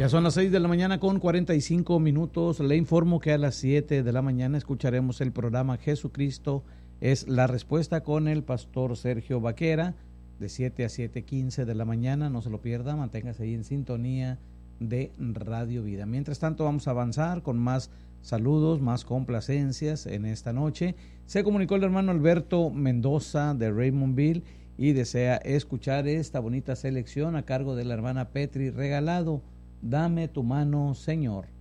Ya son las 6 de la mañana con 45 minutos. Le informo que a las 7 de la mañana escucharemos el programa Jesucristo es la respuesta con el pastor Sergio Vaquera de 7 a 7:15 de la mañana. No se lo pierda, manténgase ahí en sintonía de Radio Vida. Mientras tanto, vamos a avanzar con más saludos, más complacencias en esta noche. Se comunicó el hermano Alberto Mendoza de Raymondville y desea escuchar esta bonita selección a cargo de la hermana Petri Regalado. Dame tu mano, Señor.